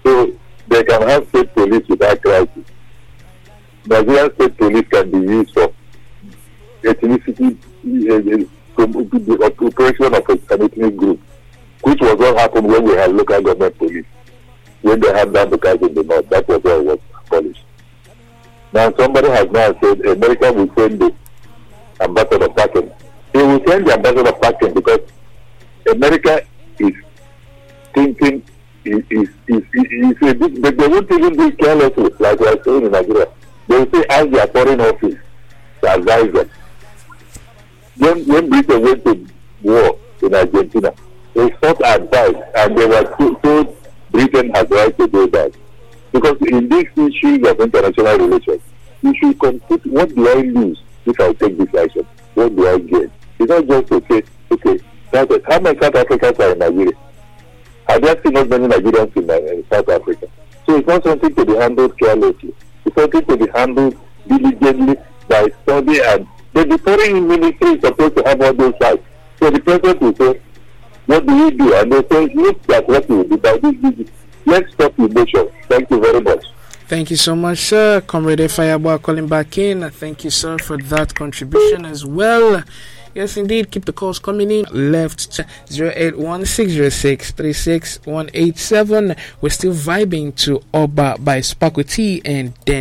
So they can have state police without crisis. Nigerian state police can be used for ethnicity, the operation of an ethnic group, which was what happened when we had local government police. When they had that because in the north, that was where it was abolished. Now somebody has now said America will send the ambassador packing. They will send the ambassador packing because America is thinking they won't even be careless like we are saying in Nigeria. They will say ask their foreign office to advise them. When Britain went to war in Argentina, they sought advice and they were told Britain has right to do that. Because in these issues of international relations, you should compute what do I lose if I take this action? What do I gain? It's not just to say, okay, how many South Africans are in Nigeria? Have there seen not many Nigerians in South Africa? So it's not something to be handled carelessly. It's something to be handled diligently by study, and the foreign ministry is supposed to have all those facts. So the president will say, what do we do? And they say, look at what we will do by this. Let's stop emotion. Thank you very much. Thank you so much, sir. Comrade Firebar calling back in. Thank you, sir, for that contribution as well. Yes, indeed. Keep the calls coming in. Left 081606368187. We're still vibing to Oba by Sparkle T and then